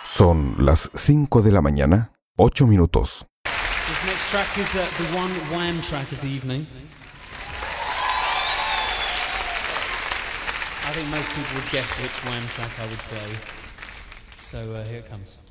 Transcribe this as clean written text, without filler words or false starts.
Son las 5 de la mañana, 8 minutos. This next track is the one Wham track of the evening. I think most people would guess which Wham track I would play. So here it comes.